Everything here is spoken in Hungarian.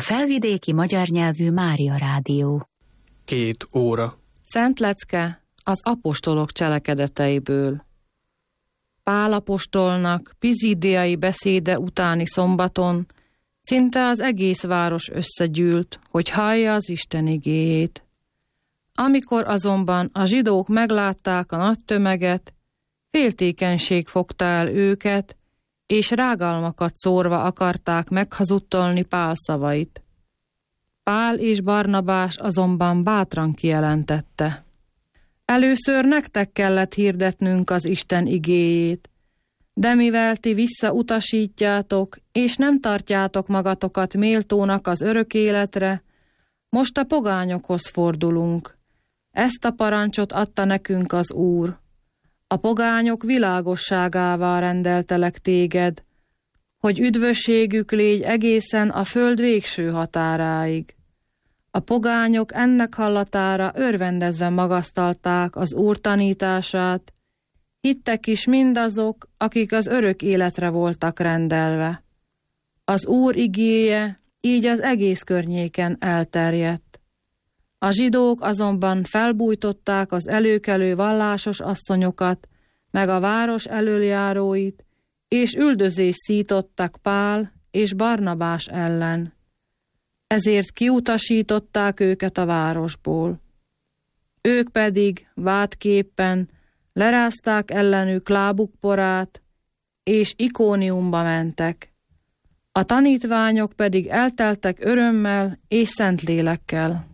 felvidéki magyar nyelvű Mária Rádió. 2 óra. Szent lecke az apostolok cselekedeteiből. Pál apostolnak pizidiai beszéde utáni szombaton szinte az egész város összegyűlt, hogy hallja az Isten igéjét. Amikor azonban a zsidók meglátták a nagy tömeget, féltékenység fogta el őket, és rágalmakat szórva akarták meghazudtolni Pál szavait. Pál és Barnabás azonban bátran kijelentette: először nektek kellett hirdetnünk az Isten igéjét, de mivel ti visszautasítjátok, és nem tartjátok magatokat méltónak az örök életre, most a pogányokhoz fordulunk. Ezt a parancsot adta nekünk az Úr. A pogányok világosságává rendeltelek téged, hogy üdvösségük légy egészen a föld végső határáig. A pogányok ennek hallatára örvendezve magasztalták az Úr tanítását, hittek is mindazok, akik az örök életre voltak rendelve. Az Úr igéje így az egész környéken elterjedt. A zsidók azonban felbújtották az előkelő vallásos asszonyokat, meg a város elöljáróit, és üldözést szítottak Pál és Barnabás ellen. Ezért kiutasították őket a városból. Ők pedig vádképpen lerázták ellenük lábuk porát, és Ikóniumba mentek. A tanítványok pedig elteltek örömmel és szentlélekkel.